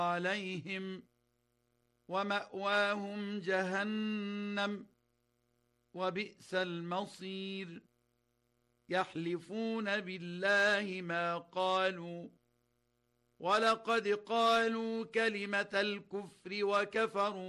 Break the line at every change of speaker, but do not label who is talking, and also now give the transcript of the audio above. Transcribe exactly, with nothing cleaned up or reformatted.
عليهم ومأواهم جهنم وبئس المصير يحلفون بالله ما قالوا ولقد قالوا كلمة الكفر وكفروا